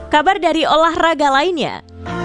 Kabar dari olahraga lainnya.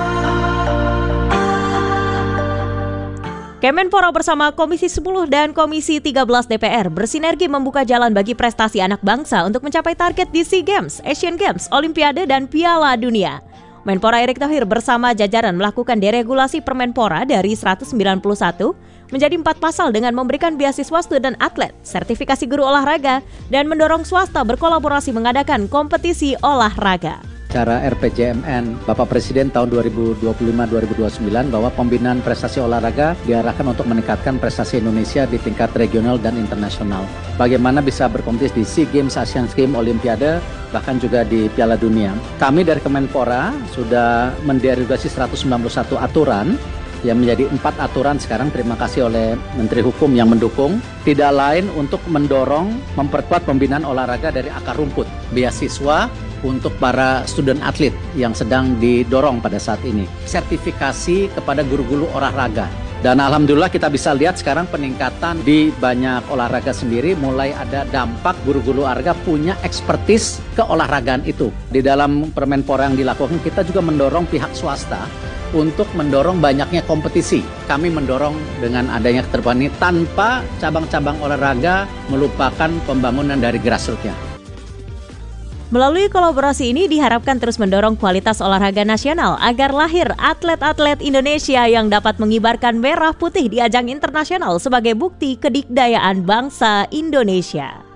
Kemenpora bersama Komisi 10 dan Komisi 13 DPR bersinergi membuka jalan bagi prestasi anak bangsa untuk mencapai target di SEA Games, Asian Games, Olimpiade, dan Piala Dunia. Menpora Erick Thohir bersama jajaran melakukan deregulasi Permenpora dari 191 menjadi 4 pasal dengan memberikan beasiswa studen atlet, sertifikasi guru olahraga, dan mendorong swasta berkolaborasi mengadakan kompetisi olahraga. Cara RPJMN Bapak Presiden tahun 2025-2029 bahwa pembinaan prestasi olahraga diarahkan untuk meningkatkan prestasi Indonesia di tingkat regional dan internasional. Bagaimana bisa berkompetisi di SEA Games, Asian Games, Olimpiade, bahkan juga di Piala Dunia. Kami dari Kemenpora sudah menderegulasi 191 aturan yang menjadi 4 aturan sekarang. Terima kasih oleh Menteri Hukum yang mendukung. Tidak lain untuk mendorong, memperkuat pembinaan olahraga dari akar rumput. Beasiswa untuk para student atlet yang sedang didorong pada saat ini. Sertifikasi kepada guru-guru olahraga. Dan alhamdulillah kita bisa lihat sekarang peningkatan di banyak olahraga sendiri, mulai ada dampak guru-guru olahraga punya ekspertis keolahragaan itu. Di dalam Permenpora yang dilakukan, kita juga mendorong pihak swasta untuk mendorong banyaknya kompetisi. Kami mendorong dengan adanya keterbukaan ini tanpa cabang-cabang olahraga melupakan pembangunan dari grassroots-nya. Melalui kolaborasi ini diharapkan terus mendorong kualitas olahraga nasional agar lahir atlet-atlet Indonesia yang dapat mengibarkan merah putih di ajang internasional sebagai bukti kedikdayaan bangsa Indonesia.